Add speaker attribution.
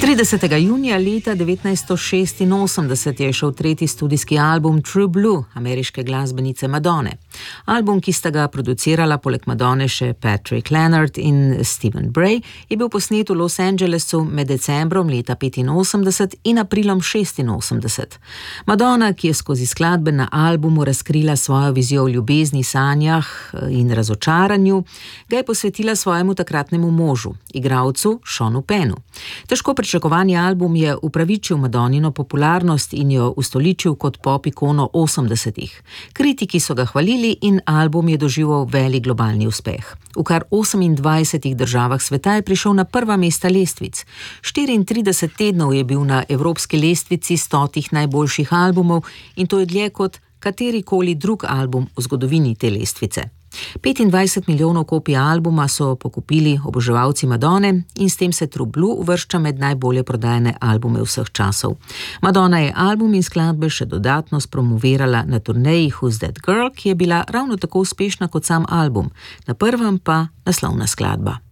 Speaker 1: 30. junija leta 1986 je šel tretji studijski album True Blue ameriške glasbenice Madonne. Album, ki sta ga producirala poleg Madonne še Patrick Leonard in Stephen Bray, je bil posnet v Los Angelesu med decembrom leta 85 in aprilom 86. Madonna, ki je skozi skladbe na albumu razkrila svojo vizijo o ljubezni, sanjah in razočaranju, ga je posvetila svojemu takratnemu možu, igralcu Seanu Pennu. Težko pričakovani album je upravičil Madonnino popularnost in jo ustoličil kot pop ikono 80-ih. Kritiki so ga hvalili in album je doživel velik globalni uspeh. V kar 28 državah sveta je prišel na prva mesta lestvic. 34 tednov je bil na evropski lestvici 100 najboljših albumov in to je dlje kot katerikoli drug album v zgodovini te lestvice. 25 milijonov kopij albuma so pokupili oboževalci Madonne in s tem se True Blue uvršča med najbolje prodajane albume vseh časov. Madonna je album in skladbe še dodatno spromovirala na turneji Who's That Girl, ki je bila ravno tako uspešna kot sam album, na prvem pa naslovna skladba.